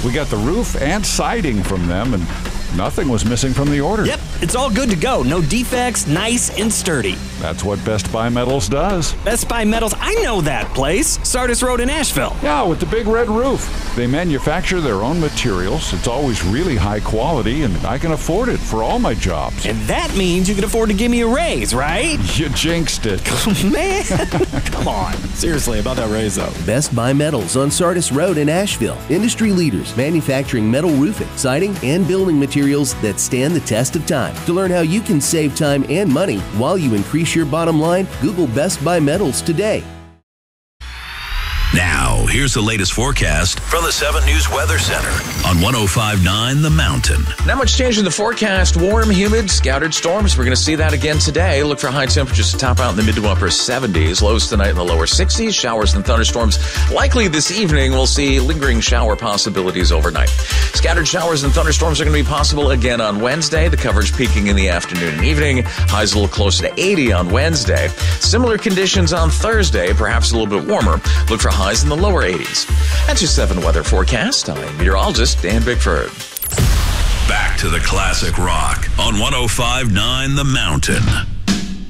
We got the roof and siding from them, and nothing was missing from the order. Yep, it's all good to go. No defects, nice and sturdy. That's what Best Buy Metals does. Best Buy Metals, I know that place. Sardis Road in Asheville. Yeah, with the big red roof. They manufacture their own materials. It's always really high quality, and I can afford it for all my jobs. And that means you can afford to give me a raise, right? You jinxed it. Man, come on. Seriously, about that raise, though. Best Buy Metals on Sardis Road in Asheville. Industry leaders manufacturing metal roofing, siding, and building materials that stand the test of time. To learn how you can save time and money while you increase your bottom line, Google Best Buy Metals today. Now, here's the latest forecast from the 7 News Weather Center on 105.9 The Mountain. Not much change in the forecast. Warm, humid, scattered storms. We're going to see that again today. Look for high temperatures to top out in the mid to upper 70s. Lows tonight in the lower 60s. Showers and thunderstorms likely this evening. We'll see lingering shower possibilities overnight. Scattered showers and thunderstorms are going to be possible again on Wednesday. The coverage peaking in the afternoon and evening. Highs a little closer to 80 on Wednesday. Similar conditions on Thursday, perhaps a little bit warmer. Look for highs in the lower 80s. That's your 7 weather forecast. I'm meteorologist Dan Bigford. Back to the classic rock on 105.9 The Mountain.